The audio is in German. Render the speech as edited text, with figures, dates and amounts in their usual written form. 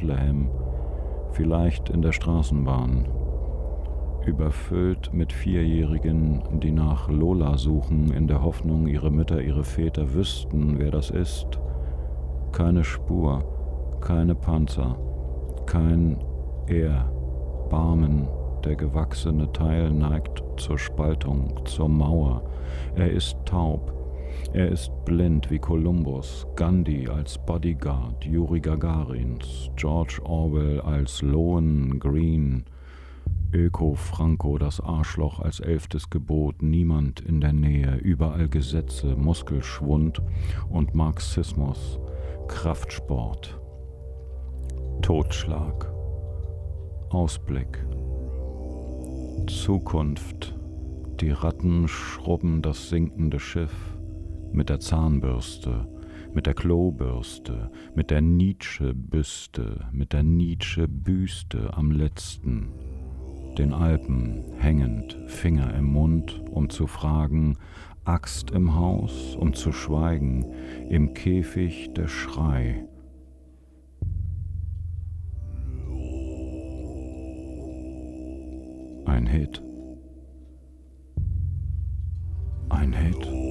Bethlehem, vielleicht in der Straßenbahn. Überfüllt mit Vierjährigen, die nach Lola suchen, in der Hoffnung, ihre Mütter, ihre Väter wüssten, wer das ist. Keine Spur, keine Panzer, kein Erbarmen. Der gewachsene Teil neigt zur Spaltung, zur Mauer. Er ist taub. Er ist blind wie Kolumbus, Gandhi als Bodyguard, Juri Gagarins, George Orwell als Lowen Green, Öko-Franco, das Arschloch als 11. Gebot, niemand in der Nähe, überall Gesetze, Muskelschwund und Marxismus, Kraftsport, Totschlag, Ausblick, Zukunft, die Ratten schrubben das sinkende Schiff mit der Zahnbürste, mit der Klobürste, mit der Nietzsche-Büste, mit der Nietzsche-Büste am letzten, den Alpen hängend, Finger im Mund, um zu fragen, Axt im Haus, um zu schweigen, im Käfig der Schrei. Ein Hit. Ein Hit.